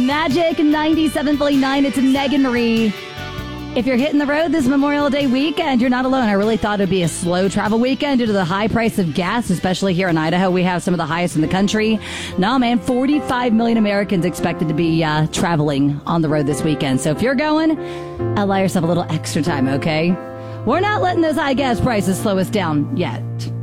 Magic 97.9. It's Megan Marie. If you're hitting the road this Memorial Day weekend, you're not alone. I really thought it would be a slow travel weekend due to the high price of gas, especially here in Idaho. We have some of the highest in the country. No, man, 45 million Americans expected to be traveling on the road this weekend. So if you're going, allow yourself a little extra time, okay? We're not letting those high gas prices slow us down yet.